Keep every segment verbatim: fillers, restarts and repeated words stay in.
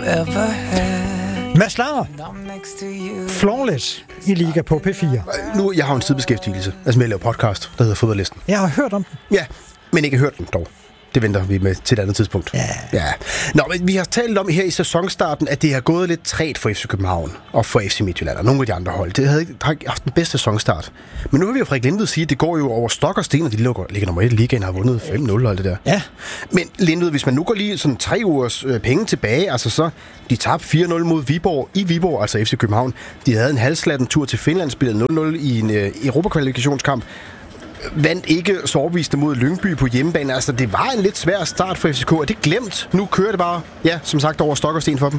ever had. Mads Langer, Flawless i Liga på P fire. Nu, jeg har en sidebeskæftigelse, altså med at lave podcast, der hedder Fodboldlisten. Jeg har hørt om den. Ja, men ikke hørt den dog. Det venter vi med til et andet tidspunkt. Ja. ja. Nå, men vi har talt om her i sæsonstarten, at det har gået lidt træt for F C København og for F C Midtjylland og nogle af de andre hold. Det havde ikke haft den bedste sæsonstart. Men nu vil vi jo Frederik Lindved sige, at det går jo over stok og sten, og de ligger, ligger nummer et i ligaen, har vundet fem nul og alt det der. Ja. Men Lindved, hvis man nu går lige sådan tre ugers øh, penge tilbage, altså så, de tabte fire nul mod Viborg i Viborg, altså F C København. De havde en halvslatten tur til Finland, spillede nul nul i en øh, Europa-kvalifikationskamp. Vandt ikke så overbeviste mod Lyngby på hjemmebane. Altså, det var en lidt svær start for F C K. Er det glemt? Nu kører det bare, ja, som sagt, over stok og sten for dem.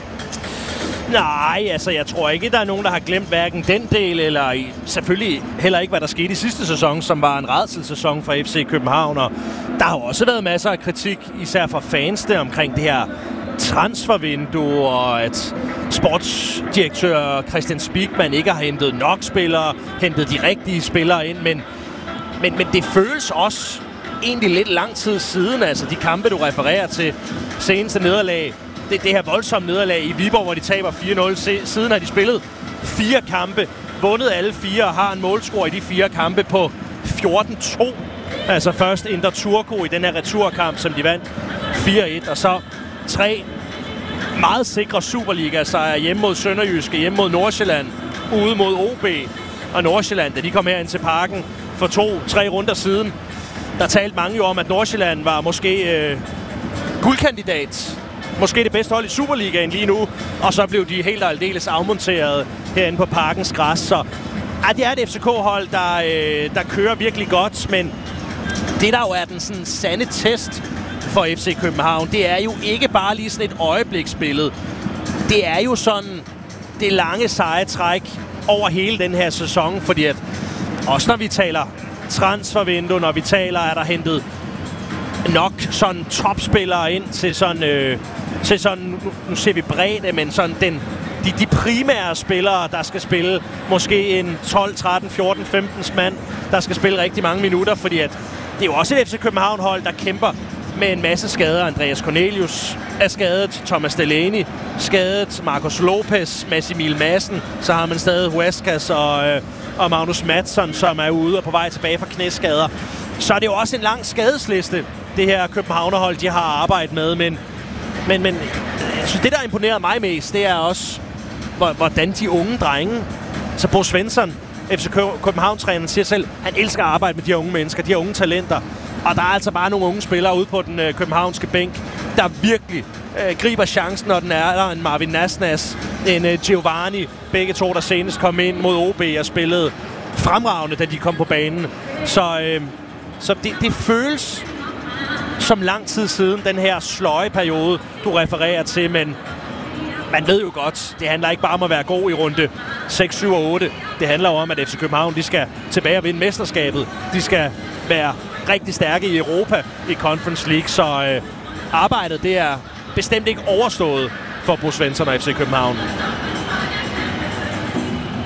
Nej, altså, jeg tror ikke, der er nogen, der har glemt hverken den del, eller selvfølgelig heller ikke, hvad der skete i sidste sæson, som var en rædselssæson for F C København. Og der har også været masser af kritik, især fra fansene, omkring det her transfervindue, og at sportsdirektør Christian Spiegmann ikke har hentet nok spillere, hentet de rigtige spillere ind, men Men, men det føles også egentlig lidt lang tid siden, altså de kampe, du refererer til, seneste nederlag, det, det her voldsomme nederlag i Viborg, hvor de taber fire nul. Siden har de spillet fire kampe, vundet alle fire og har en målscore i de fire kampe på fjorten to. Altså først Indre Turco i den her returkamp, som de vandt fire et, og så tre meget sikre Superliga-sejre hjemme mod Sønderjyske, hjemme mod Nordsjælland, ude mod O B og Nordsjælland, da de kom her ind til parken for to-tre runder siden. Der talte mange jo om, at Nordsjælland var måske øh, guldkandidat. Måske det bedste hold i Superligaen lige nu. Og så blev de helt og aldeles afmonteret herinde på parkens græs. Så ja, det er et F C K-hold, der, øh, der kører virkelig godt. Men det, der jo er den sådan sande test for F C København, det er jo ikke bare lige sådan et øjebliksbillede. Det er jo sådan det lange seje træk over hele den her sæson, fordi at også når vi taler transfervindue, når vi taler, er der hentet nok sådan topspillere ind til sådan, øh, til sådan nu, nu ser vi bredde, men sådan den, de, de primære spillere, der skal spille måske en tolv, tretten, fjorten, femten mand, der skal spille rigtig mange minutter, fordi at det er jo også et F C København-hold, der kæmper med en masse skader. Andreas Cornelius er skadet, Thomas Delaney skadet, Marcos Lopez, Massimil Madsen, så har man stadig Huescas og, øh, og Magnus Madsen, som er ude og på vej tilbage fra knæskader. Så er det jo også en lang skadesliste, det her Københavnerhold, de har arbejdet med, men, men, men jeg synes, det, der imponerer mig mest, det er også, hvordan de unge drenge, så Bo Svensson, F C København-træneren, siger selv, han elsker at arbejde med de her unge mennesker, de her unge talenter. Og der er altså bare nogle unge spillere ude på den øh, københavnske bænk, der virkelig øh, griber chancen, når den er der. En Marvin Nasnas, en øh, Giovanni, begge to, der senest kom ind mod O B og spillede fremragende, da de kom på banen. Så, øh, så det, det føles som lang tid siden, den her sløje periode, du refererer til, men man ved jo godt, det handler ikke bare om at være god i runde seks, syv og otte. Det handler jo om, at F C København, de skal tilbage og vinde mesterskabet. De skal være rigtig stærke i Europa i Conference League, så øh, arbejdet, det er bestemt ikke overstået for Bo Svensson og F C København.